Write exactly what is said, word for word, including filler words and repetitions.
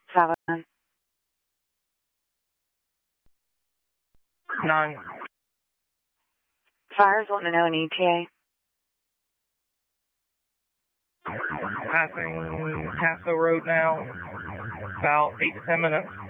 Seven. Nine. Fire's wanting to know an E T A. Passing Casco Road now. About eight to ten minutes.